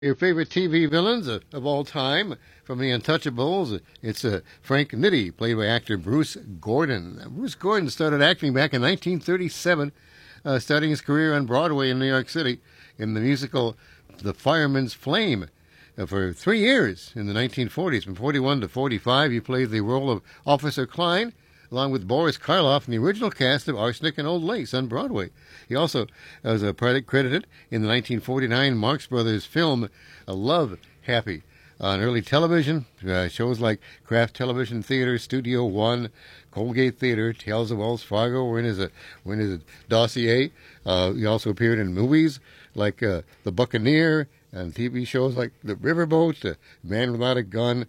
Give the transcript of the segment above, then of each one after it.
Your favorite TV villains of all time from The Untouchables. It's Frank Nitti, played by actor Bruce Gordon. Bruce Gordon started acting back in 1937, starting his career on Broadway in New York City in the musical The Fireman's Flame. For 3 years in the 1940s, from 41 to 45, he played the role of Officer Klein, along with Boris Karloff in the original cast of Arsenic and Old Lace on Broadway. He also was credited in the 1949 Marx Brothers film Love Happy on early television, shows like Kraft Television Theater, Studio One, Colgate Theater, Tales of Wells Fargo were in his dossier. He also appeared in movies like The Buccaneer, and TV shows like The Riverboat, Man Without a Gun,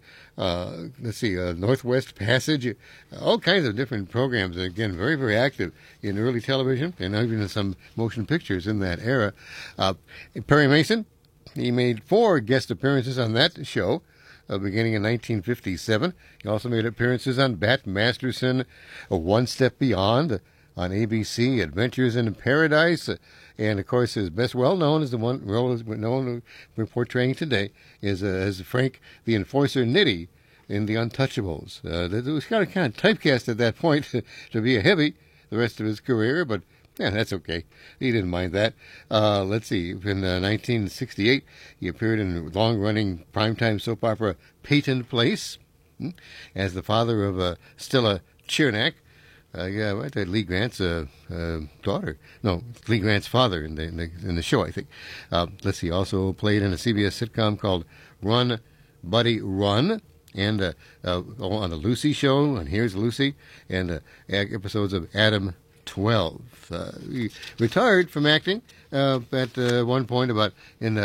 Northwest Passage, all kinds of different programs. Again, very, very active in early television and even in some motion pictures in that era. Perry Mason, he made 4 guest appearances on that show, beginning in 1957. He also made appearances on Bat Masterson, One Step Beyond, on ABC, Adventures in Paradise, and of course his best well-known is the one role known for portraying today is as Frank the Enforcer Nitti in The Untouchables. It was kind of typecast at that point to be a heavy the rest of his career, but yeah, that's okay. He didn't mind that. Let's see. In 1968, he appeared in long-running primetime soap opera Peyton Place as the father of Stella Chernak. Lee Grant's daughter. No, Lee Grant's father in the show, I think. Let's see. Also played in a CBS sitcom called Run, Buddy, Run, and on the Lucy show, and Here's Lucy, and episodes of Adam 12. He retired from acting at one point about in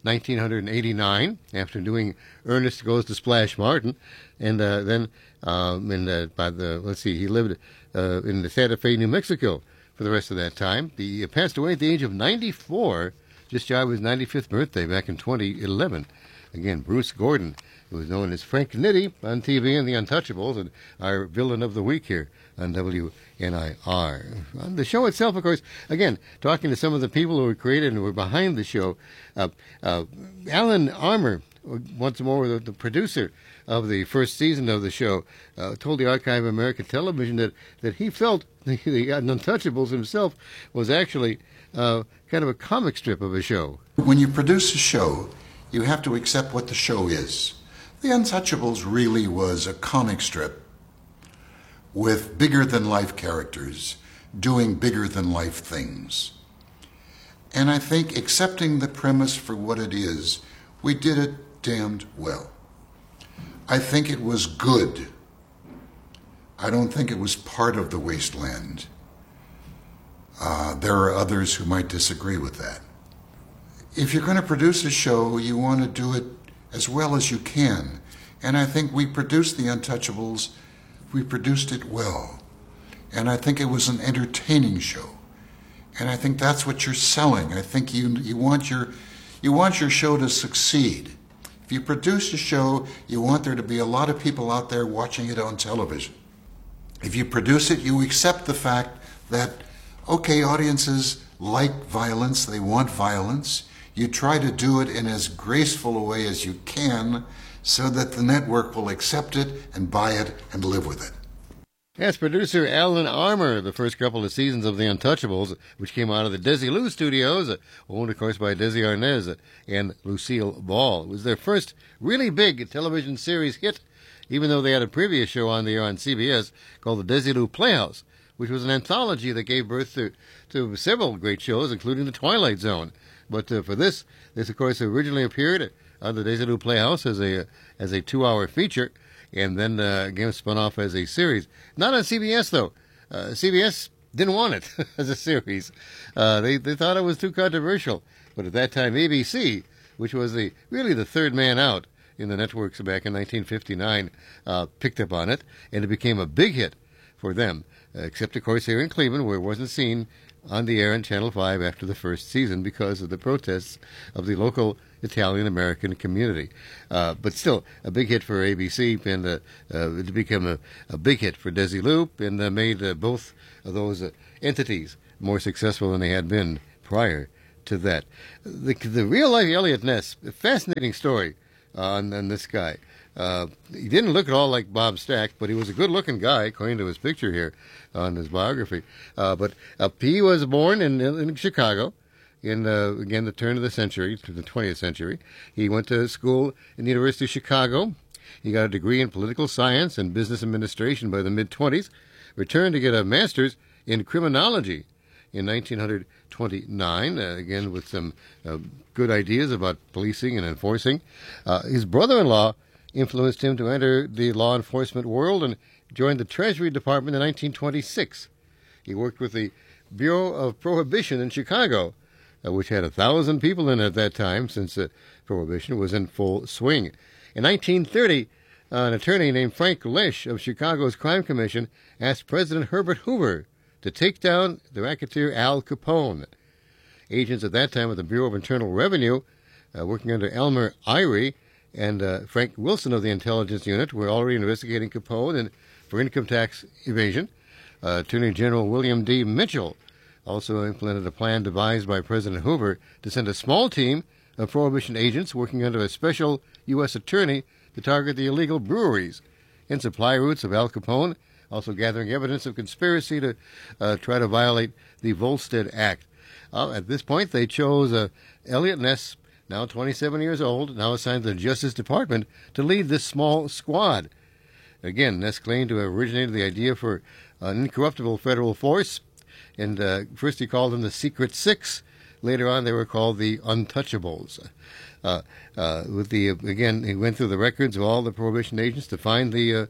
1989 after doing Ernest Goes to Splash Mountain, and then he lived in Santa Fe, New Mexico for the rest of that time. He passed away at the age of 94, just shy of his 95th birthday back in 2011. Again, Bruce Gordon, who was known as Frank Nitti on TV and The Untouchables, and our villain of the week here on WNIR. On the show itself, of course, again, talking to some of the people who were created and were behind the show, Alan Armour, once more the producer of the first season of the show, told the Archive of American Television that he felt the Untouchables himself was actually kind of a comic strip of a show. When you produce a show, you have to accept what the show is. The Untouchables really was a comic strip with bigger-than-life characters doing bigger-than-life things. And I think accepting the premise for what it is, we did it damned well. I think it was good. I don't think it was part of the wasteland. There are others who might disagree with that. If you're going to produce a show, you want to do it as well as you can. And I think we produced The Untouchables. We produced it well. And I think it was an entertaining show. And I think that's what you're selling. I think you want your show to succeed. If you produce a show, you want there to be a lot of people out there watching it on television. If you produce it, you accept the fact that, okay, audiences like violence, they want violence. You try to do it in as graceful a way as you can so that the network will accept it and buy it and live with it. That's producer Alan Armour, the first couple of seasons of The Untouchables, which came out of the Desilu Studios, owned, of course, by Desi Arnaz and Lucille Ball. It was their first really big television series hit, even though they had a previous show on the air on CBS called the Desilu Playhouse, which was an anthology that gave birth to several great shows, including The Twilight Zone. But for this, of course, originally appeared on the Desilu Playhouse as a 2-hour feature, and then again spun off as a series. Not on CBS, though. CBS didn't want it as a series. They thought it was too controversial. But at that time, ABC, which was really the third man out in the networks back in 1959, picked up on it, and it became a big hit for them, except, of course, here in Cleveland, where it wasn't seen on the air on Channel 5 after the first season because of the protests of the local Italian-American community. But still, a big hit for ABC, and it became a big hit for Desilu, and made both of those entities more successful than they had been prior to that. The real life Elliot Ness, a fascinating story on this guy. He didn't look at all like Bob Stack, but he was a good-looking guy, according to his picture here on his biography. But he was born in Chicago in, again, the turn of the century, to the 20th century. He went to school in the University of Chicago. He got a degree in political science and business administration by the mid-20s, returned to get a master's in criminology in 1929, again with some good ideas about policing and enforcing. His brother-in-law influenced him to enter the law enforcement world and joined the Treasury Department in 1926. He worked with the Bureau of Prohibition in Chicago, which had 1,000 people in it at that time, since Prohibition was in full swing. In 1930, an attorney named Frank Lesh of Chicago's Crime Commission asked President Herbert Hoover to take down the racketeer Al Capone. Agents at that time of the Bureau of Internal Revenue, working under Elmer Eyre and Frank Wilson of the Intelligence Unit, were already investigating Capone and for income tax evasion. Attorney General William D. Mitchell also implemented a plan devised by President Hoover to send a small team of Prohibition agents working under a special U.S. attorney to target the illegal breweries and supply routes of Al Capone, also gathering evidence of conspiracy to try to violate the Volstead Act. At this point, they chose Elliot Ness, now 27 years old, now assigned to the Justice Department, to lead this small squad. Again, Ness claimed to have originated the idea for an incorruptible federal force, and first he called them the Secret Six. Later on, they were called the Untouchables. Again, he went through the records of all the Prohibition agents to find the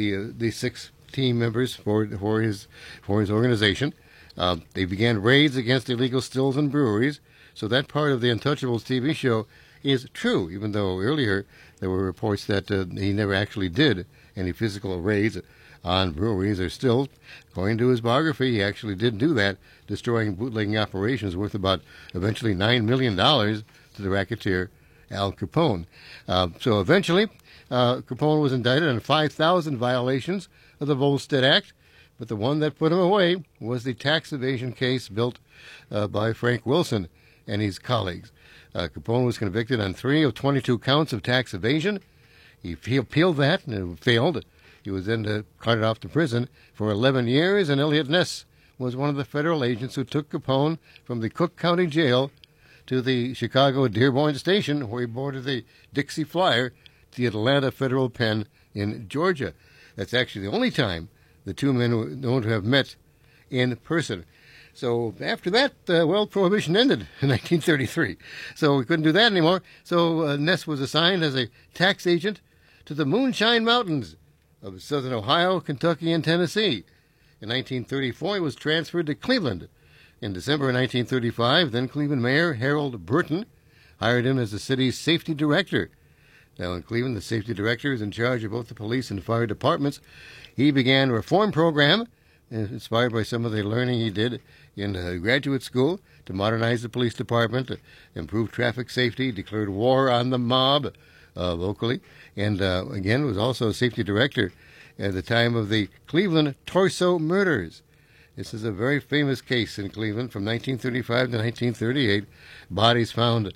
6 team members for his organization. They began raids against illegal stills and breweries. So that part of the Untouchables TV show is true, even though earlier there were reports that he never actually did any physical raids on breweries or stills. According to his biography, he actually did do that, destroying bootlegging operations worth about eventually $9 million to the racketeer Al Capone. So eventually, Capone was indicted on 5,000 violations of the Volstead Act, but the one that put him away was the tax evasion case built by Frank Wilson and his colleagues. Capone was convicted on 3 of 22 counts of tax evasion. He appealed that and it failed. He was then carted off to prison for 11 years, and Elliot Ness was one of the federal agents who took Capone from the Cook County Jail to the Chicago Dearborn Station, where he boarded the Dixie Flyer to the Atlanta Federal Pen in Georgia. That's actually the only time the two men were known to have met in person. So after that, Prohibition ended in 1933. So we couldn't do that anymore. So Ness was assigned as a tax agent to the Moonshine Mountains of southern Ohio, Kentucky, and Tennessee. In 1934, he was transferred to Cleveland. In December of 1935, then Cleveland Mayor Harold Burton hired him as the city's safety director. Now in Cleveland, the safety director is in charge of both the police and fire departments. He began a reform program inspired by some of the learning he did in graduate school to modernize the police department, to improve traffic safety, declared war on the mob locally, and again was also a safety director at the time of the Cleveland Torso murders. This is a very famous case in Cleveland from 1935 to 1938. Bodies found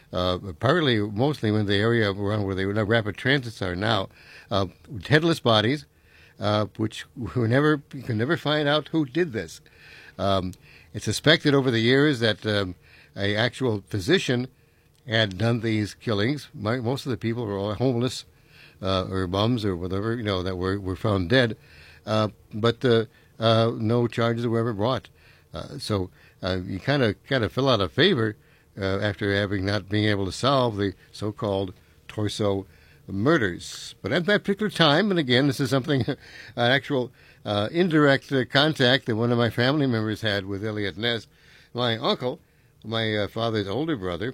mostly in the area around where the rapid transits are now, headless bodies, which you can never find out who did this. It's suspected over the years that an actual physician had done these killings. Most of the people were all homeless or bums or whatever, that were found dead, but no charges were ever brought. So you kind of fell out of favor after not being able to solve the so-called Torso murders. But at that particular time, and again, this is something, an actual indirect contact that one of my family members had with Elliot Ness. My uncle, my father's older brother,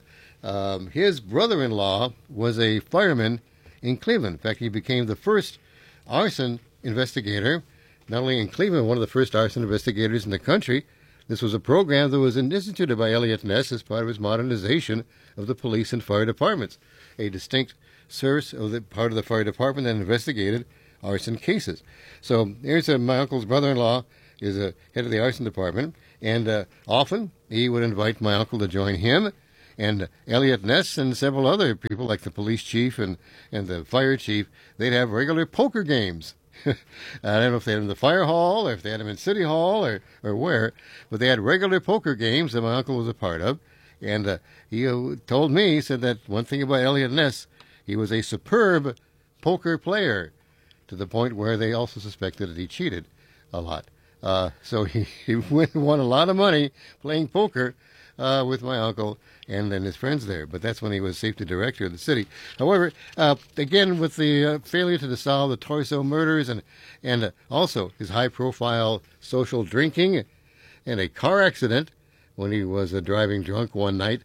his brother-in-law was a fireman in Cleveland. In fact, he became the first arson investigator, not only in Cleveland, one of the first arson investigators in the country. This was a program that was instituted by Elliot Ness as part of his modernization of the police and fire departments, a distinct service of the part of the fire department that investigated arson cases. So here's my uncle's brother-in-law is a head of the arson department, and often he would invite my uncle to join him and Elliot Ness and several other people like the police chief and the fire chief. They'd have regular poker games. I don't know if they had them in the fire hall or if they had them in City Hall or where, but they had regular poker games that my uncle was a part of. And he told me, he said that one thing about Elliot Ness, he was a superb poker player to the point where they also suspected that he cheated a lot. So he won a lot of money playing poker with my uncle and then his friends there. But that's when he was safety director of the city. However, again, with the failure to solve the Torso murders and also his high-profile social drinking and a car accident when he was driving drunk one night,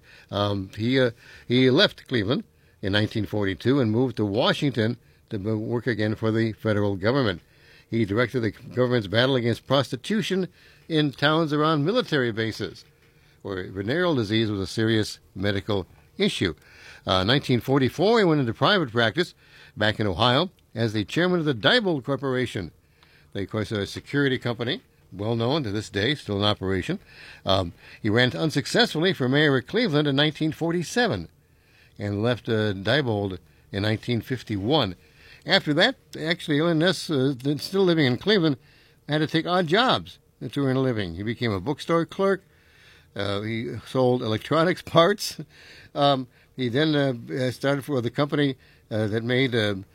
he left Cleveland in 1942 and moved to Washington to work again for the federal government. He directed the government's battle against prostitution in towns around military bases, where venereal disease was a serious medical issue. 1944, he went into private practice back in Ohio as the chairman of the Diebold Corporation. They, of course, are a security company, well known to this day, still in operation. He ran unsuccessfully for mayor of Cleveland in 1947 and left Diebold in 1951. After that, actually, Elliot Ness, still living in Cleveland, had to take odd jobs to earn a living. He became a bookstore clerk. He sold electronics parts. He then started for the company that made a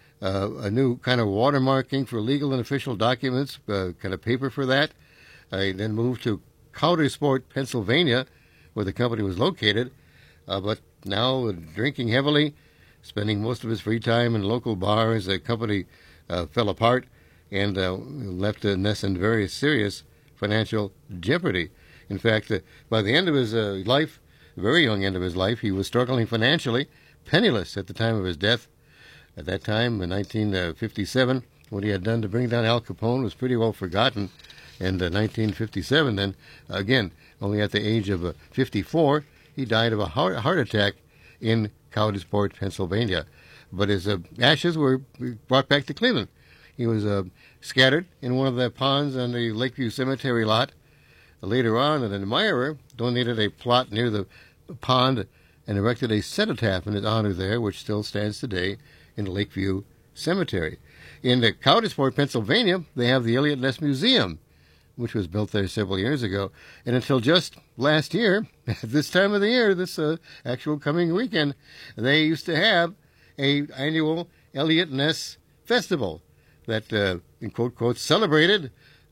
new kind of watermarking for legal and official documents, kind of paper for that. He then moved to Coudersport, Pennsylvania, where the company was located, but now drinking heavily, spending most of his free time in local bars. The company fell apart and left Ness in very serious financial jeopardy. In fact, by the end of his life, the very young end of his life, he was struggling financially, penniless at the time of his death. At that time, in 1957, what he had done to bring down Al Capone was pretty well forgotten. And 1957, then, again, only at the age of 54, he died of a heart attack in Coudersport, Pennsylvania. But his ashes were brought back to Cleveland. He was scattered in one of the ponds on the Lakeview Cemetery lot. Later on, an admirer donated a plot near the pond and erected a cenotaph in his honor there, which still stands today in Lakeview Cemetery. In Coudersport, Pennsylvania, they have the Elliot Ness Museum, which was built there several years ago. And until just last year, at this time of the year, this actual coming weekend, they used to have an annual Elliot Ness Festival that, in quote, celebrated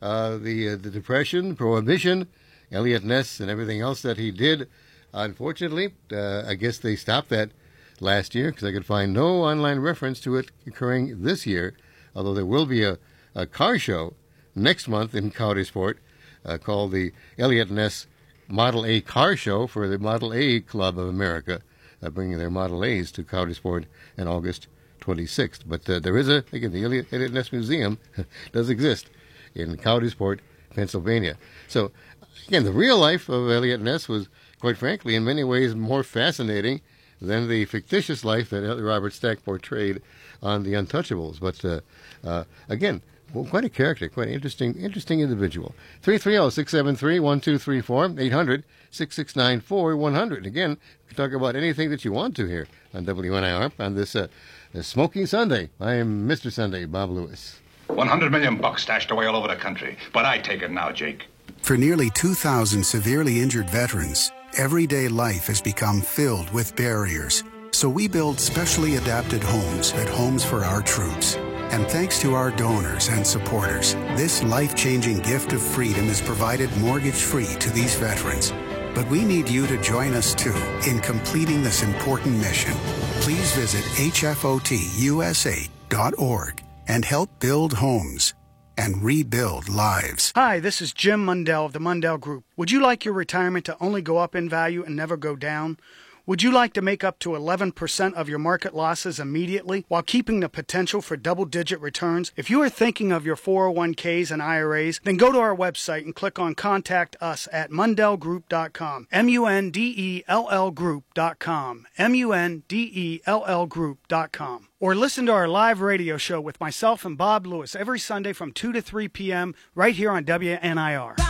the Depression, Prohibition, Elliot Ness, and everything else that he did. Unfortunately, I guess they stopped that last year because I could find no online reference to it occurring this year, although there will be a car show next month in Coudersport called the Elliot Ness Model A Car Show for the Model A Club of America, bringing their Model A's to Coudersport on August 26th. But there is again, the Elliot Ness Museum does exist in Coudersport, Pennsylvania. So, again, the real life of Elliot Ness was, quite frankly, in many ways more fascinating than the fictitious life that Robert Stack portrayed on The Untouchables. But, again, well, quite a character, quite an interesting individual. 330-673-1234, 800-669-4100. Again, you can talk about anything that you want to here on WNIR on this Smoking Sunday. I am Mr. Sunday, Bob Lewis. $100 million stashed away all over the country. But I take it now, Jake. For nearly 2,000 severely injured veterans, everyday life has become filled with barriers. So we build specially adapted homes at Homes for Our Troops. And thanks to our donors and supporters, this life-changing gift of freedom is provided mortgage-free to these veterans. But we need you to join us, too, in completing this important mission. Please visit hfotusa.org and help build homes and rebuild lives. Hi, this is Jim Mundell of the Mundell Group. Would you like your retirement to only go up in value and never go down? Would you like to make up to 11% of your market losses immediately while keeping the potential for double-digit returns? If you are thinking of your 401ks and IRAs, then go to our website and click on Contact Us at mundellgroup.com. MUNDELL Group.com. MUNDELL Group.com. Or listen to our live radio show with myself and Bob Lewis every Sunday from 2 to 3 p.m. right here on WNIR.